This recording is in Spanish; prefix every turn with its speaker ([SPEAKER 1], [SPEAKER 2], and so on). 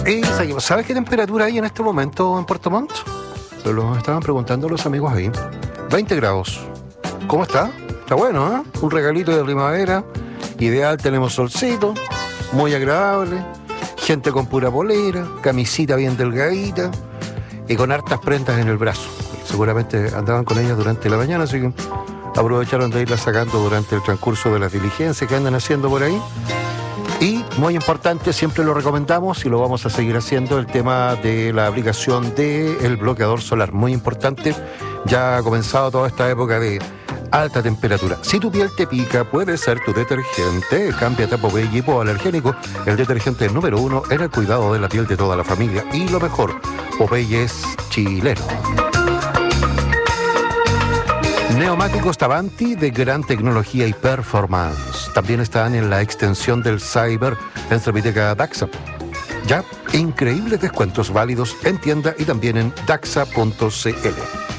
[SPEAKER 1] Y seguimos. ¿Sabes qué temperatura hay en este momento en Puerto Montt? Se lo estaban preguntando los amigos ahí. 20 grados. ¿Cómo está? Está bueno, ¿eh? Un regalito de primavera. Ideal, tenemos solcito. Muy agradable. Gente con pura polera. Camisita bien delgadita. Y con hartas prendas en el brazo. Seguramente andaban con ellas durante la mañana, así que aprovecharon de irlas sacando durante el transcurso de las diligencias que andan haciendo por ahí. Y muy importante, siempre lo recomendamos y lo vamos a seguir haciendo, el tema de la aplicación del bloqueador solar. Muy importante, ya ha comenzado toda esta época de alta temperatura. Si tu piel te pica, puede ser tu detergente. Cámbiate a Popeye hipoalergénico, el detergente número 1 en el cuidado de la piel de toda la familia. Y lo mejor, Popeye es chileno. Neumáticos Tavanti de gran tecnología y performance. También están en la extensión del Cyber en Serviteca Daxa. Ya, increíbles descuentos válidos en tienda y también en daxa.cl.